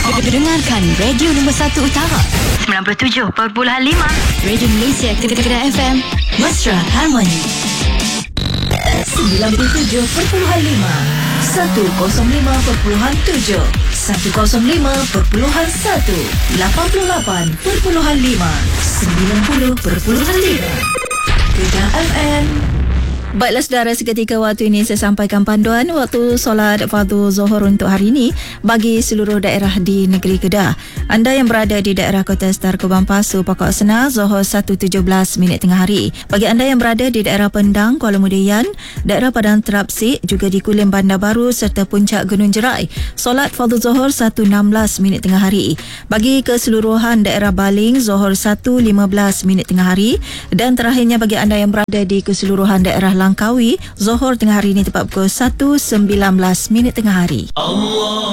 Dengarkan radio nombor 1 utara 97.5 Radio Malaysia Kedah FM Mesra Harmoni 97.5 105.7 105.1 88.5 90.5 Kedah FM. Baiklah saudara, seketika waktu ini saya sampaikan panduan waktu solat fardu Zuhur untuk hari ini bagi seluruh daerah di negeri Kedah. Anda yang berada di daerah Kota Star Kubang Pasu, Pokok Sena, Zuhur 1.17 tengah hari. Bagi anda yang berada di daerah Pendang, Kuala Mudayan, daerah Padang Terapsik, juga di Kulim Bandar Baru serta Puncak Gunung Jerai, solat fardu Zuhur 1.16 tengah hari. Bagi keseluruhan daerah Baling, Zuhur 1.15 tengah hari. Dan terakhirnya bagi anda yang berada di keseluruhan daerah Langkawi, Zuhur tengah hari ini tepat pukul 1.19 tengah hari. Allah